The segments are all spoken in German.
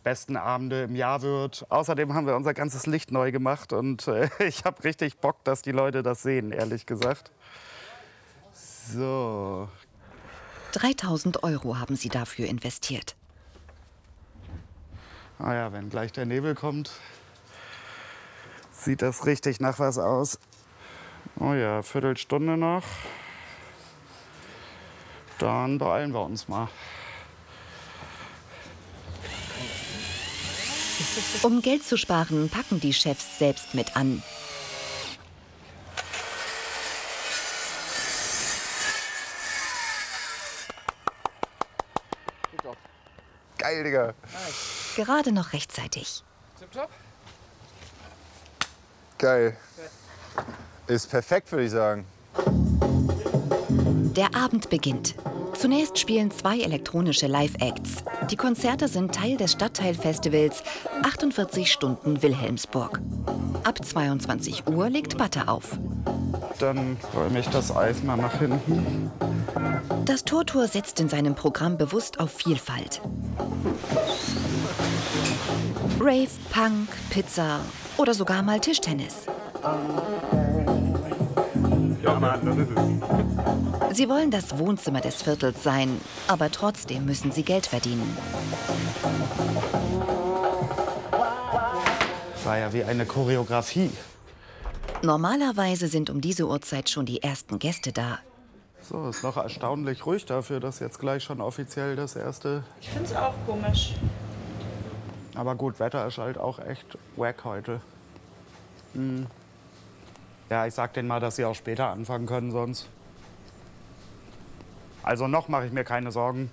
besten Abende im Jahr wird. Außerdem haben wir unser ganzes Licht neu gemacht und ich habe richtig Bock, dass die Leute das sehen, ehrlich gesagt. So. 3.000 € haben sie dafür investiert. Ah ja, wenn gleich der Nebel kommt, sieht das richtig nach was aus. Oh ja, Viertelstunde noch. Dann beeilen wir uns mal. Um Geld zu sparen, packen die Chefs selbst mit an. Geil, Digga. Gerade noch rechtzeitig. Geil. Ist perfekt, würde ich sagen. Der Abend beginnt. Zunächst spielen 2 elektronische Live-Acts. Die Konzerte sind Teil des Stadtteilfestivals 48 Stunden Wilhelmsburg. Ab 22 Uhr legt Butter auf. Dann räume ich das Eis mal nach hinten. Das Tortor setzt in seinem Programm bewusst auf Vielfalt. Rave, Punk, Pizza oder sogar mal Tischtennis. Ja, Mann, das ist es. Sie wollen das Wohnzimmer des Viertels sein, aber trotzdem müssen sie Geld verdienen. War ja wie eine Choreografie. Normalerweise sind um diese Uhrzeit schon die ersten Gäste da. So, ist noch erstaunlich ruhig dafür, dass jetzt gleich schon offiziell das erste... Ich finde es auch komisch. Aber gut, Wetter ist halt auch echt wack heute. Hm. Ja, ich sag denen mal, dass sie auch später anfangen können sonst. Also noch mache ich mir keine Sorgen.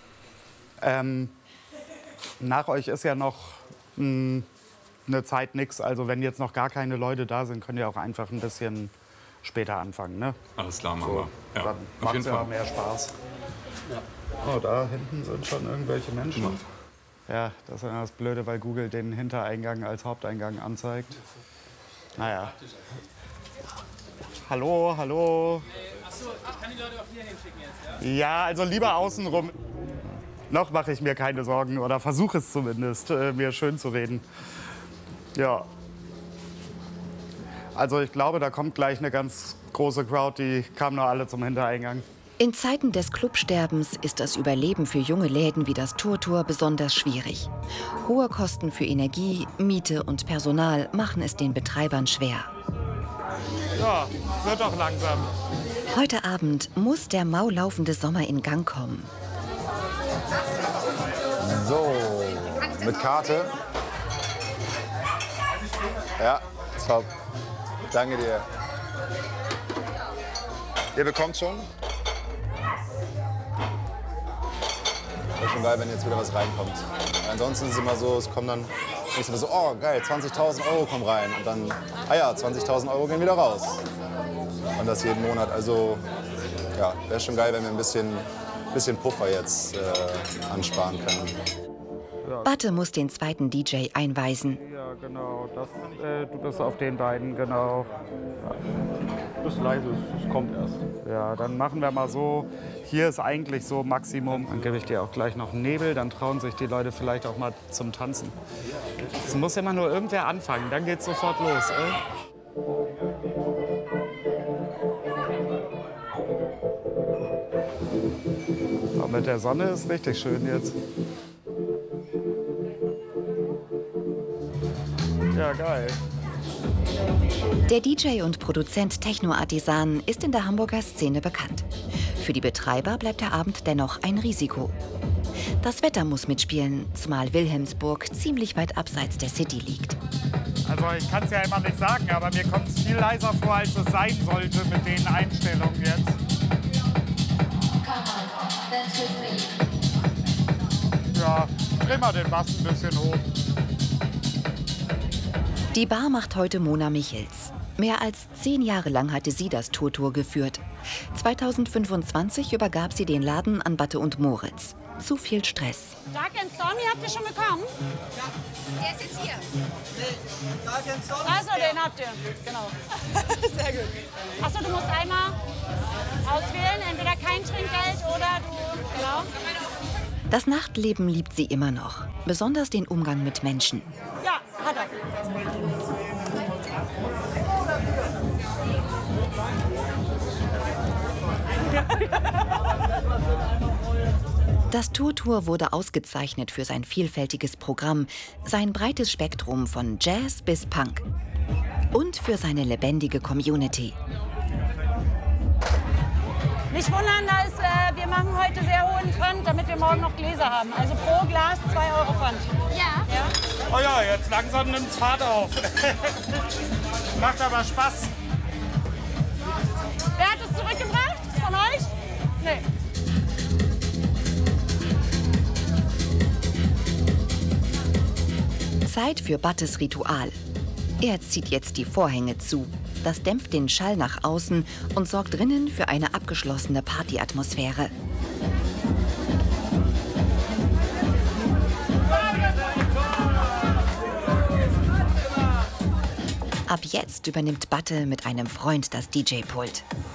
Nach euch ist ja noch eine Zeit nix. Also wenn jetzt noch gar keine Leute da sind, könnt ihr auch einfach ein bisschen später anfangen. Ne? Alles klar, machen So, wir. Ja, dann auf macht jeden es ja Fall. mehr Spaß. Ja. Oh, da hinten sind schon irgendwelche Menschen. Ja, das ist ja das Blöde, weil Google den Hintereingang als Haupteingang anzeigt. Naja. Hallo, hallo. Achso, ich kann die Leute auch hier hinschicken jetzt, ja? Ja, also lieber außenrum. Noch mache ich mir keine Sorgen oder versuche es zumindest, mir schön zu reden. Ja. Also ich glaube, da kommt gleich eine ganz große Crowd, die kamen noch alle zum Hintereingang. In Zeiten des Clubsterbens ist das Überleben für junge Läden wie das Tortor besonders schwierig. Hohe Kosten für Energie, Miete und Personal machen es den Betreibern schwer. Ja, wird doch langsam. Heute Abend muss der maulaufende Sommer in Gang kommen. So, mit Karte. Ja, top. Danke dir. Ihr bekommt schon? Wäre schon geil, wenn jetzt wieder was reinkommt. Ansonsten ist es immer so, es kommt dann nicht so, oh geil, 20.000 € kommen rein. Und dann, ah ja, 20.000 € gehen wieder raus. Und das jeden Monat. Also, ja, wäre schon geil, wenn wir ein bisschen Puffer jetzt ansparen können. Batte muss den zweiten DJ einweisen. Ja, genau. Das, du bist auf den beiden, genau. Das ist leise, es kommt erst. Ja, dann machen wir mal so. Hier ist eigentlich so Maximum. Dann gebe ich dir auch gleich noch Nebel. Dann trauen sich die Leute vielleicht auch mal zum Tanzen. Es muss immer nur irgendwer anfangen. Dann geht's sofort los. Aber mit der Sonne ist richtig schön jetzt. Ja, geil. Der DJ und Produzent Techno Artisan ist in der Hamburger Szene bekannt. Für die Betreiber bleibt der Abend dennoch ein Risiko. Das Wetter muss mitspielen, zumal Wilhelmsburg ziemlich weit abseits der City liegt. Also ich kann es ja immer nicht sagen, aber mir kommt es viel leiser vor, als es sein sollte mit den Einstellungen jetzt. Ja, dreh mal den Bass ein bisschen hoch. Die Bar macht heute Mona Michels. Mehr als 10 Jahre lang hatte sie das Tortor geführt. 2025 übergab sie den Laden an Batte und Moritz. Zu viel Stress. Dark and Stormy habt ihr schon bekommen? Ja, der ist jetzt hier. Dark and Stormy. Also, den habt ihr. Genau. Sehr gut. Achso, du musst einmal auswählen, entweder kein Trinkgeld oder du. Genau. Das Nachtleben liebt sie immer noch, besonders den Umgang mit Menschen. Ja, hat er. Das Tour wurde ausgezeichnet für sein vielfältiges Programm, sein breites Spektrum von Jazz bis Punk und für seine lebendige Community. Nicht wundern, wir machen heute sehr hohen Pfand, damit wir morgen noch Gläser haben. Also pro Glas 2 € Pfand. Ja. Oh ja, jetzt langsam nimmt's Fahrt auf. Macht aber Spaß. Wer hat es zurückgebracht? Von euch? Nee. Zeit für Battes Ritual. Er zieht jetzt die Vorhänge zu. Das dämpft den Schall nach außen und sorgt drinnen für eine abgeschlossene Partyatmosphäre. Ab jetzt übernimmt Batte mit einem Freund das DJ-Pult.